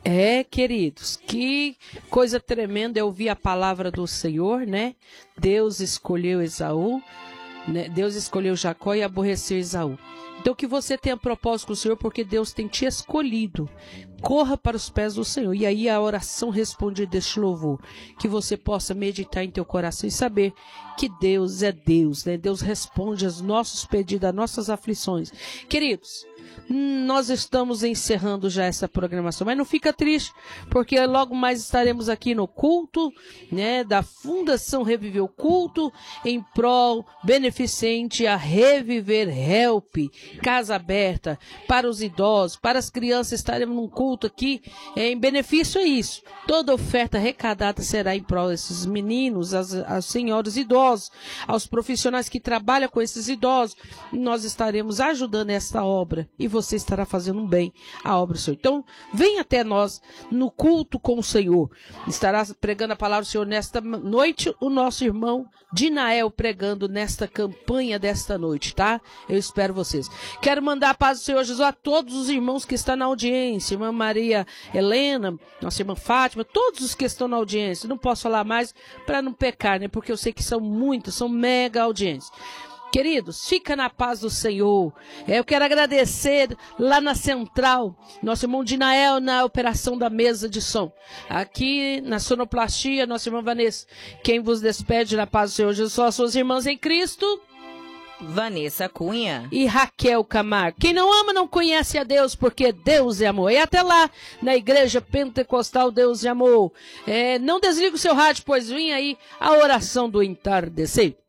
Queridos, que coisa tremenda é ouvir a palavra do Senhor, né? Deus escolheu Esaú, né? Deus escolheu Jacó e aborreceu Esaú. Então que você tenha propósito com o Senhor, porque Deus tem te escolhido. Corra para os pés do Senhor. E aí a oração respondida deste louvor. Que você possa meditar em teu coração e saber que Deus é Deus, né? Deus responde aos nossos pedidos, às nossas aflições. Queridos, nós estamos encerrando já essa programação, mas não fica triste, porque logo mais estaremos aqui no culto, né, da Fundação Reviver, o culto em prol beneficente a Reviver Help, casa aberta para os idosos, para as crianças. Estaremos num culto aqui em benefício a isso. Toda oferta arrecadada será em prol desses meninos, aos senhores idosos, aos profissionais que trabalham com esses idosos. Nós estaremos ajudando essa obra e você estará fazendo um bem à obra do Senhor. Então, vem até nós no culto com o Senhor. Estará pregando a palavra do Senhor nesta noite, o nosso irmão Dinael pregando nesta campanha desta noite, tá? Eu espero vocês. Quero mandar a paz do Senhor Jesus a todos os irmãos que estão na audiência, irmã Maria Helena, nossa irmã Fátima, todos os que estão na audiência. Não posso falar mais para não pecar, né? Porque eu sei que são muitos, são mega audiências. Queridos, fica na paz do Senhor. Eu quero agradecer lá na central, nosso irmão Dinael na operação da mesa de som. Aqui na sonoplastia, nossa irmã Vanessa. Quem vos despede na paz do Senhor Jesus são as suas irmãs em Cristo, Vanessa Cunha e Raquel Camargo. Quem não ama não conhece a Deus, porque Deus é amor. E até lá, na Igreja Pentecostal Deus é amor. Não desliga o seu rádio, pois vem aí a oração do entardecer.